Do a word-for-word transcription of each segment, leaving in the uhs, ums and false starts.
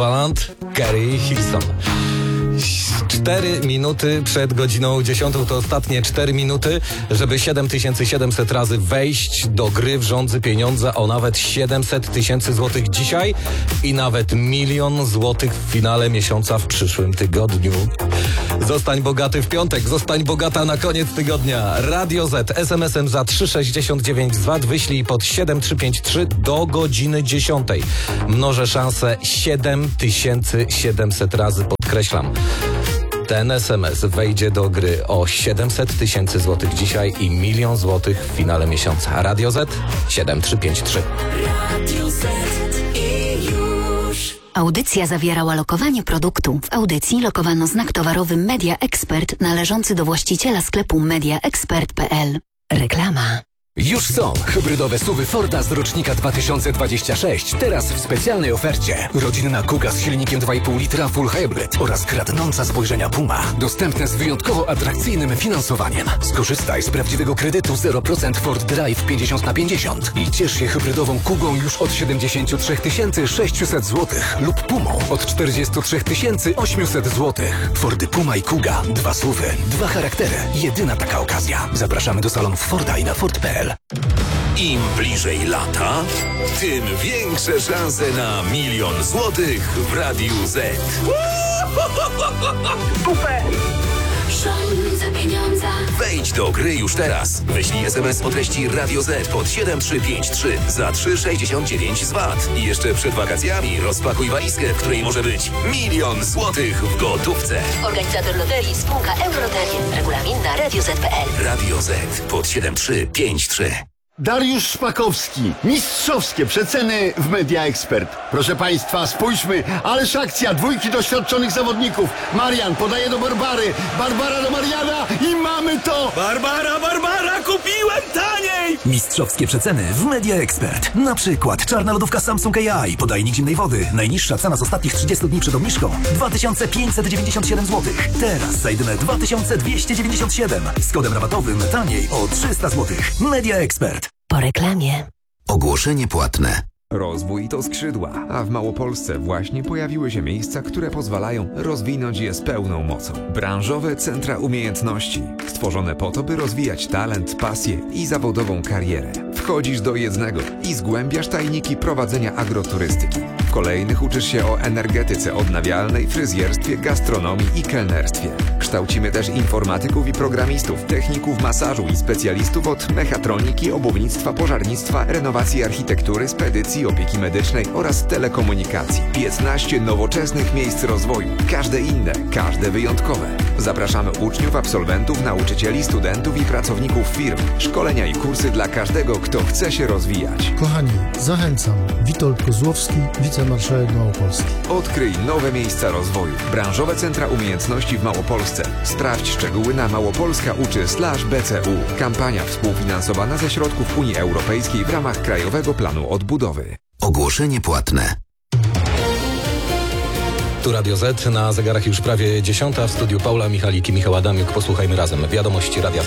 Baland, Carrie Hilson. Cztery minuty przed godziną dziesiątą to ostatnie cztery minuty, żeby siedem tysięcy siedemset razy wejść do gry w Rządzy Pieniądze o nawet siedemset tysięcy złotych dzisiaj i nawet milion złotych w finale miesiąca w przyszłym tygodniu. Zostań bogaty w piątek, zostań bogata na koniec tygodnia. Radio Z, es em esem za trzy sześćdziesiąt dziewięć z V A T wyślij pod siedem trzy pięć trzy do godziny dziesiątej. Mnożę szansę siedem tysięcy siedemset razy, podkreślam. Ten es em es wejdzie do gry o siedemset tysięcy złotych dzisiaj i milion złotych w finale miesiąca. Radio Z siedem trzy pięć trzy. Radio Z i już. Audycja zawierała lokowanie produktu. W audycji lokowano znak towarowy Media Expert należący do właściciela sklepu media expert kropka p l. Reklama. Już są hybrydowe suwy Forda z rocznika dwa tysiące dwudziestego szóstego. Teraz w specjalnej ofercie. Rodzinna Kuga z silnikiem dwa i pół litra Full Hybrid oraz kradnąca spojrzenia Puma. Dostępne z wyjątkowo atrakcyjnym finansowaniem. Skorzystaj z prawdziwego kredytu zero procent Ford Drive pięćdziesiąt na pięćdziesiąt i ciesz się hybrydową Kugą już od siedemdziesiąt trzy tysiące sześćset złotych lub Pumą od czterdzieści trzy tysiące osiemset złotych. Fordy Puma i Kuga. Dwa suwy, dwa charaktery. Jedyna taka okazja. Zapraszamy do salonów Forda i na Ford kropka p l. Im bliżej lata, tym większe szanse na milion złotych w Radiu Z. Super! Rządza pieniądza. Wejdź do gry już teraz. Wyślij es em es o treści Radio Z pod siedem trzy pięć trzy za trzy sześćdziesiąt dziewięć z V A T. I jeszcze przed wakacjami rozpakuj walizkę, w której może być milion złotych w gotówce. Organizator loterii spółka Euroterii. Regulamin na radio z kropka p l. Radio Z pod siedem trzy pięć trzy. Dariusz Szpakowski. Mistrzowskie przeceny w Media Expert. Proszę Państwa, spójrzmy, ależ akcja dwójki doświadczonych zawodników. Marian podaje do Barbary, Barbara do Mariana i mamy to! Barbara, Barbara, kupiłem taniej! Mistrzowskie przeceny w Media Expert. Na przykład czarna lodówka Samsung A I, podajnik zimnej wody. Najniższa cena z ostatnich trzydziestu dni przed obniżką dwa tysiące pięćset dziewięćdziesiąt siedem złotych. Teraz za jedyne dwa tysiące dwieście dziewięćdziesiąt siedem. Z kodem rabatowym taniej o trzysta złotych. Media Expert. Po reklamie. Ogłoszenie płatne. Rozwój to skrzydła, a w Małopolsce właśnie pojawiły się miejsca, które pozwalają rozwinąć je z pełną mocą. Branżowe centra umiejętności, stworzone po to, by rozwijać talent, pasję i zawodową karierę. Wchodzisz do jednego i zgłębiasz tajniki prowadzenia agroturystyki. W kolejnych uczysz się o energetyce odnawialnej, fryzjerstwie, gastronomii i kelnerstwie. Kształcimy też informatyków i programistów, techników masażu i specjalistów od mechatroniki, obuwnictwa, pożarnictwa, renowacji architektury, spedycji, opieki medycznej oraz telekomunikacji. piętnaście nowoczesnych miejsc rozwoju. Każde inne, każde wyjątkowe. Zapraszamy uczniów, absolwentów, nauczycieli, studentów i pracowników firm. Szkolenia i kursy dla każdego, kto chce się rozwijać. Kochani, zachęcam. Witold Kozłowski, wicemarszałek Małopolski. Odkryj nowe miejsca rozwoju. Branżowe centra umiejętności w Małopolsce. Sprawdź szczegóły na małopolska uczy slash b c u. Kampania współfinansowana ze środków Unii Europejskiej w ramach Krajowego Planu Odbudowy. Ogłoszenie płatne. Tu Radio Z, na zegarach już prawie dziesiąta, w studiu Paula Michalik i Michał Adamiuk. Posłuchajmy razem wiadomości Radia Z.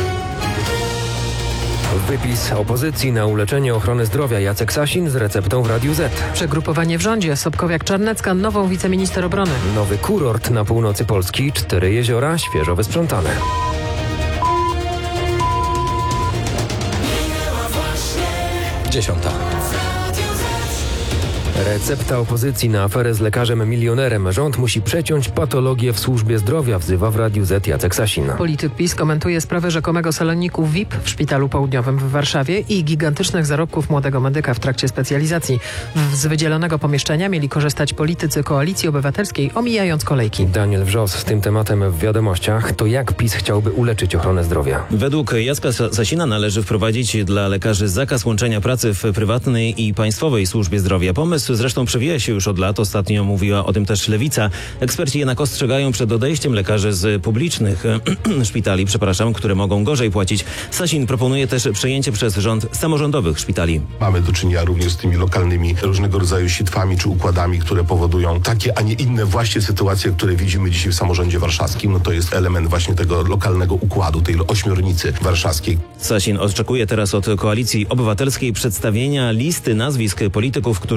Wypis opozycji na uleczenie ochrony zdrowia. Jacek Sasin z receptą w Radiu Z. Przegrupowanie w rządzie. Sobkowiak-Czarnecka nową wiceminister obrony. Nowy kurort na północy Polski. Cztery jeziora świeżo wysprzątane. Dziesiąta. Recepta opozycji na aferę z lekarzem milionerem. Rząd musi przeciąć patologię w służbie zdrowia, wzywa w Radiu Z Jacek Sasin. Polityk PiS komentuje sprawę rzekomego saloniku V I P w Szpitalu Południowym w Warszawie i gigantycznych zarobków młodego medyka w trakcie specjalizacji. Z wydzielonego pomieszczenia mieli korzystać politycy Koalicji Obywatelskiej, omijając kolejki. Daniel Wrzos z tym tematem w wiadomościach. To jak PiS chciałby uleczyć ochronę zdrowia? Według Jacka Sasina należy wprowadzić dla lekarzy zakaz łączenia pracy w prywatnej i państwowej służbie zdrowia. Pomysł zresztą przewija się już od lat. Ostatnio mówiła o tym też Lewica. Eksperci jednak ostrzegają przed odejściem lekarzy z publicznych szpitali, przepraszam, które mogą gorzej płacić. Sasin proponuje też przejęcie przez rząd samorządowych szpitali. Mamy do czynienia również z tymi lokalnymi różnego rodzaju sitwami czy układami, które powodują takie, a nie inne właśnie sytuacje, które widzimy dzisiaj w samorządzie warszawskim. No to jest element właśnie tego lokalnego układu, tej ośmiornicy warszawskiej. Sasin oczekuje teraz od Koalicji Obywatelskiej przedstawienia listy nazwisk polityków, którzy bez kolei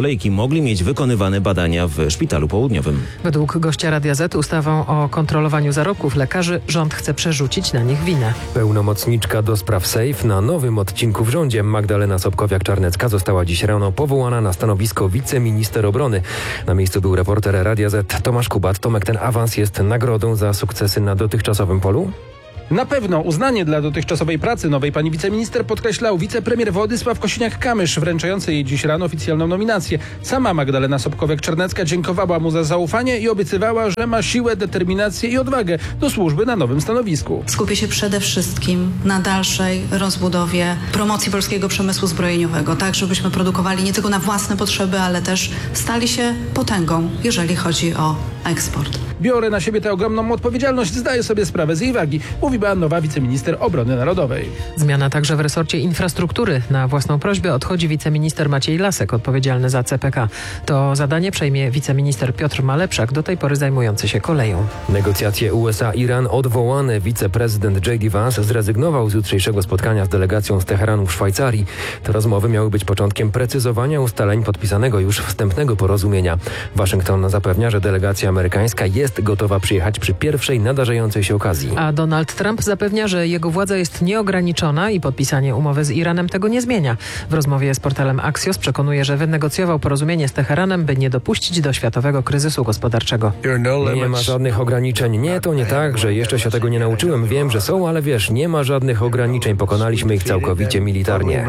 kolejki mogli mieć wykonywane badania w Szpitalu Południowym. Według gościa Radia Z ustawą o kontrolowaniu zarobków lekarzy rząd chce przerzucić na nich winę. Pełnomocniczka do spraw SAFE na nowym odcinku w rządzie Magdalena Sobkowiak-Czarnecka została dziś rano powołana na stanowisko wiceminister obrony. Na miejscu był reporter Radia Z Tomasz Kubat. Tomek, ten awans jest nagrodą za sukcesy na dotychczasowym polu? Na pewno uznanie dla dotychczasowej pracy nowej pani wiceminister podkreślał wicepremier Władysław Kosiniak-Kamysz, wręczający jej dziś rano oficjalną nominację. Sama Magdalena Sobkowiak-Czarnecka dziękowała mu za zaufanie i obiecywała, że ma siłę, determinację i odwagę do służby na nowym stanowisku. Skupię się przede wszystkim na dalszej rozbudowie promocji polskiego przemysłu zbrojeniowego, tak żebyśmy produkowali nie tylko na własne potrzeby, ale też stali się potęgą, jeżeli chodzi o eksport. Biorę na siebie tę ogromną odpowiedzialność, zdaję sobie sprawę z jej wagi, mówi nowa wiceminister obrony narodowej. Zmiana także w resorcie infrastruktury. Na własną prośbę odchodzi wiceminister Maciej Lasek, odpowiedzialny za C P K. To zadanie przejmie wiceminister Piotr Malepszak, do tej pory zajmujący się koleją. Negocjacje U S A-Iran odwołane. Wiceprezydent J D Vance zrezygnował z jutrzejszego spotkania z delegacją z Teheranu w Szwajcarii. Te rozmowy miały być początkiem precyzowania ustaleń podpisanego już wstępnego porozumienia. Waszyngton zapewnia, że delegacja amerykańska jest gotowa przyjechać przy pierwszej nadarzającej się okazji. A Donald Trump zapewnia, że jego władza jest nieograniczona i podpisanie umowy z Iranem tego nie zmienia. W rozmowie z portalem Axios przekonuje, że wynegocjował porozumienie z Teheranem, by nie dopuścić do światowego kryzysu gospodarczego. Nie ma żadnych ograniczeń. Nie, to nie tak, że jeszcze się tego nie nauczyłem. Wiem, że są, ale wiesz, nie ma żadnych ograniczeń. Pokonaliśmy ich całkowicie militarnie.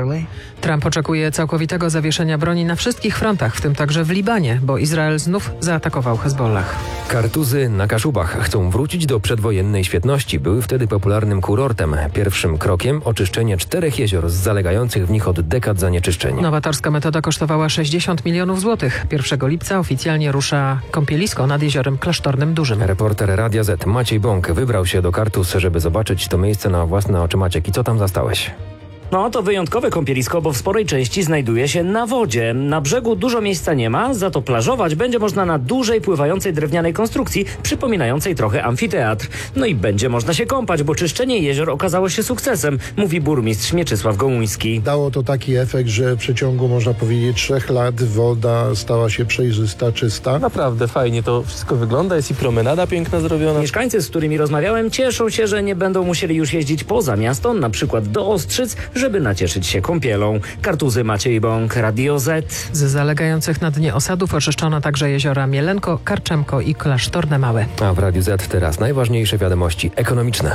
Trump oczekuje całkowitego zawieszenia broni na wszystkich frontach, w tym także w Libanie, bo Izrael znów zaatakował Hezbollah. Kartuzy na Kaszubach chcą wrócić do przedwojennej świetności. Były wtedy popularnym kurortem. Pierwszym krokiem oczyszczenie czterech jezior z zalegających w nich od dekad zanieczyszczeń. Nowatorska metoda kosztowała sześćdziesiąt milionów złotych. pierwszego lipca oficjalnie rusza kąpielisko nad jeziorem Klasztornym Dużym. Reporter Radia Z Maciej Bąk wybrał się do Kartuz, żeby zobaczyć to miejsce na własne oczy. Maciek, i co tam zastałeś? No to wyjątkowe kąpielisko, bo w sporej części znajduje się na wodzie. Na brzegu dużo miejsca nie ma, za to plażować będzie można na dużej pływającej drewnianej konstrukcji, przypominającej trochę amfiteatr. No i będzie można się kąpać, bo czyszczenie jezior okazało się sukcesem, mówi burmistrz Mieczysław Gołuński. Dało to taki efekt, że w przeciągu, można powiedzieć, trzech lat woda stała się przejrzysta, czysta. Naprawdę fajnie to wszystko wygląda, jest i promenada piękna zrobiona. Mieszkańcy, z którymi rozmawiałem, cieszą się, że nie będą musieli już jeździć poza miasto, na przykład do Ostrzyc, żeby nacieszyć się kąpielą. Kartuzy Maciej Bąk, Radio Z. Z zalegających na dnie osadów oczyszczono także jeziora Mielenko, Karczemko i Klasztorne Małe. A w Radiu Z teraz najważniejsze wiadomości ekonomiczne.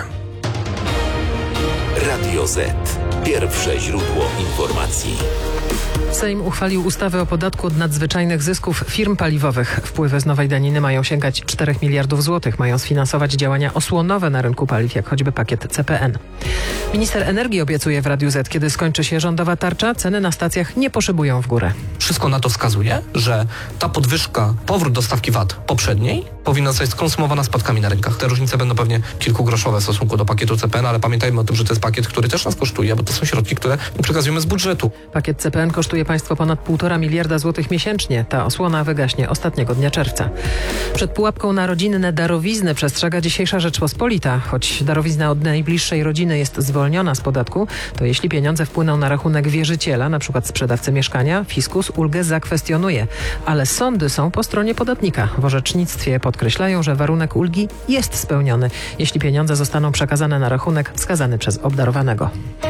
Radio Z. Pierwsze źródło informacji. Sejm uchwalił ustawę o podatku od nadzwyczajnych zysków firm paliwowych. Wpływy z nowej daniny mają sięgać czterech miliardów złotych. Mają sfinansować działania osłonowe na rynku paliw, jak choćby pakiet C P N. Minister energii obiecuje w Radiu Z, kiedy skończy się rządowa tarcza, ceny na stacjach nie poszybują w górę. Wszystko na to wskazuje, że ta podwyżka, powrót do stawki V A T poprzedniej powinna zostać skonsumowana spadkami na rynkach. Te różnice będą pewnie kilkugroszowe w stosunku do pakietu C P N, ale pamiętajmy o tym, że to jest pakiet, który też nas kosztuje, bo to są środki, które przekazujemy z budżetu. Pakiet C P N kosztuje państwo ponad półtora miliarda złotych miesięcznie. Ta osłona wygaśnie ostatniego dnia czerwca. Przed pułapką na rodzinne darowizny przestrzega dzisiejsza Rzeczpospolita. Choć darowizna od najbliższej rodziny jest zwolniona z podatku, to jeśli pieniądze wpłyną na rachunek wierzyciela, na przykład sprzedawcy mieszkania, fiskus ulgę zakwestionuje. Ale sądy są po stronie podatnika. W orzecznictwie podkreślają, że warunek ulgi jest spełniony, jeśli pieniądze zostaną przekazane na rachunek wskazany przez obdarowanego.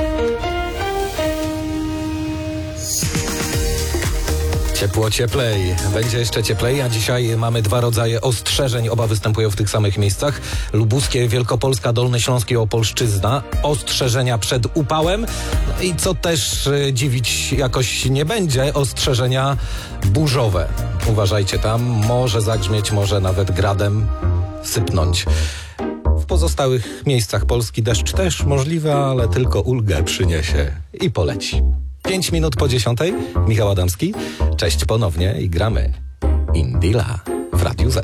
Ciepło, cieplej. Będzie jeszcze cieplej, a dzisiaj mamy dwa rodzaje ostrzeżeń. Oba występują w tych samych miejscach. Lubuskie, Wielkopolska, Dolny Śląsk i Opolszczyzna. Ostrzeżenia przed upałem. No i co też y, dziwić jakoś nie będzie, ostrzeżenia burzowe. Uważajcie tam, może zagrzmieć, może nawet gradem sypnąć. W pozostałych miejscach Polski deszcz też możliwy, ale tylko ulgę przyniesie i poleci. Pięć minut po dziesiątej. Michał Adamski. Cześć ponownie i gramy Indila w Radiu Z.